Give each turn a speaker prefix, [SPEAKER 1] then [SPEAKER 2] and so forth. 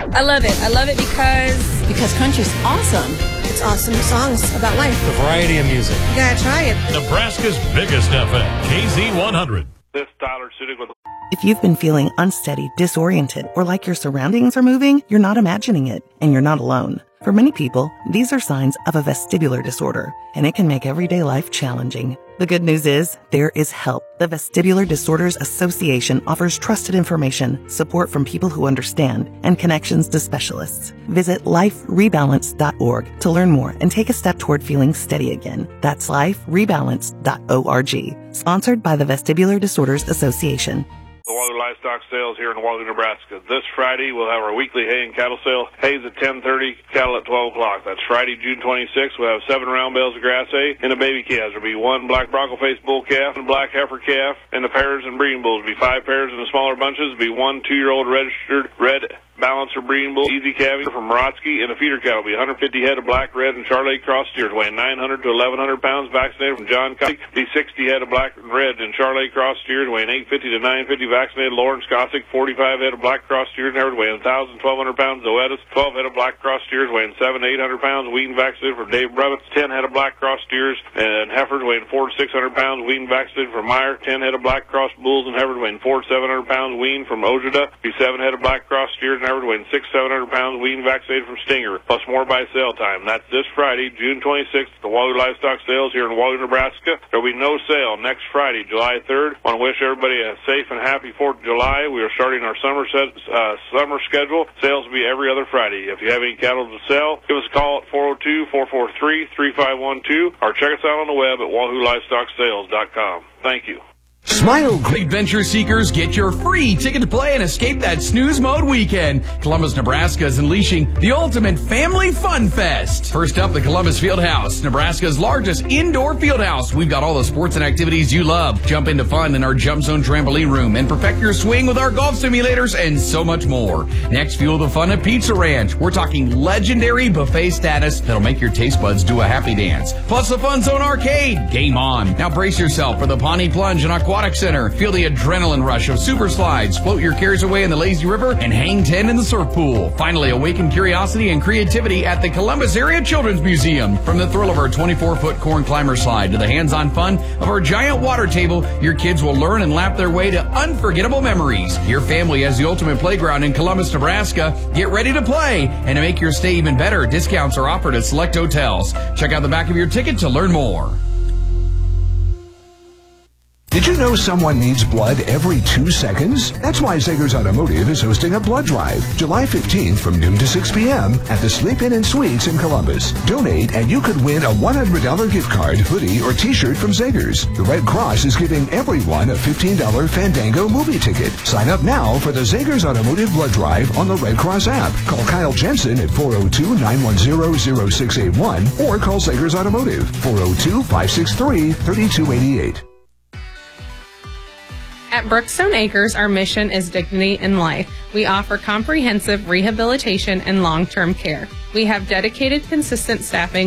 [SPEAKER 1] I love it. I love it because
[SPEAKER 2] country's awesome.
[SPEAKER 3] It's awesome songs about life.
[SPEAKER 4] The variety of music.
[SPEAKER 3] You gotta try it.
[SPEAKER 5] Nebraska's biggest FM, KZ100.
[SPEAKER 6] This Tyler Sudik with...
[SPEAKER 7] If you've been feeling unsteady, disoriented, or like your surroundings are moving, you're not imagining it, and you're not alone. For many people, these are signs of a vestibular disorder, and it can make everyday life challenging. The good news is, there is help. The Vestibular Disorders Association offers trusted information, support from people who understand, and connections to specialists. Visit liferebalance.org to learn more and take a step toward feeling steady again. That's liferebalance.org. Sponsored by the Vestibular Disorders Association.
[SPEAKER 6] The Wahloo Livestock Sales here in Wahloo, Nebraska. This Friday, we'll have our weekly hay and cattle sale. Hay's at 10:30, cattle at 12 o'clock. That's Friday, June 26th. We'll have 7 round bales of grass hay and a baby calves. There'll be 1 black bronco-faced bull calf and a black heifer calf, and the pairs and breeding bulls will be 5 pairs in the smaller bunches. There'll be 1 2-year-old registered red balancer breeding bull, easy calving from Morotsky, and a feeder cow will be 150 head of black, red, and Charolais cross steers weighing 900 to 1,100 pounds, vaccinated from John Cossack. Be 60 head of black, red, and Charolais cross steers weighing 850 to 950, vaccinated Lawrence Cossack. 45 head of black cross steers and weighing 1,000 to 1,200 pounds, Zoetis. 12 head of black cross steers weighing 700 to 800 pounds, Wheaton vaccinated from Dave Brevitz. 10 head of black cross steers and heifers weighing 400 to 600 pounds, Wheaton vaccinated from Meyer. 10 head of black cross bulls and heifers weighing 400 to 700 pounds, Wheaton from Ojeda. Be 7 head of black cross steers and heifers weighing 600 to 700 pounds, Wheaton vaccinated from Stinger, plus more by sale time. That's this Friday, June 26th, at the Wahloo Livestock Sales here in Wahloo, Nebraska. There'll be no sale next Friday, July 3rd. Want to wish everybody a safe and happy 4th of July. We are starting our summer schedule. Sales will be every other Friday. If you have any cattle to sell, give us a call at 402-443-3512 or check us out on the web at WahlooLivestockSales.com. Thank you.
[SPEAKER 8] Smile. Adventure seekers, get your free ticket to play and escape that snooze mode weekend. Columbus, Nebraska is unleashing the ultimate family fun fest. First up, the Columbus Fieldhouse, Nebraska's largest indoor fieldhouse. We've got all the sports and activities you love. Jump into fun in our Jump Zone trampoline room and perfect your swing with our golf simulators and so much more. Next, fuel the fun at Pizza Ranch. We're talking legendary buffet status that'll make your taste buds do a happy dance. Plus the Fun Zone Arcade. Game on. Now brace yourself for the Pawnee Plunge and Aquatic Center. Feel the adrenaline rush of super slides, float your cares away in the lazy river, and hang 10 in the surf pool. Finally, awaken curiosity and creativity at the Columbus Area Children's Museum. From the thrill of our 24-foot corn climber slide to the hands-on fun of our giant water table, your kids will learn and lap their way to unforgettable memories. Your family has the ultimate playground in Columbus, Nebraska. Get ready to play, and to make your stay even better, discounts are offered at select hotels. Check out the back of your ticket to learn more.
[SPEAKER 9] Did you know someone needs blood every 2 seconds? That's why Zegers Automotive is hosting a blood drive, July 15th from noon to 6 p.m. at the Sleep Inn and Suites in Columbus. Donate and you could win a $100 gift card, hoodie, or t-shirt from Zegers. The Red Cross is giving everyone a $15 Fandango movie ticket. Sign up now for the Zegers Automotive blood drive on the Red Cross app. Call Kyle Jensen at 402-910-0681 or call Zegers Automotive, 402-563-3288.
[SPEAKER 10] At Brookstone Acres, our mission is dignity in life. We offer comprehensive rehabilitation and long-term care. We have dedicated, consistent staffing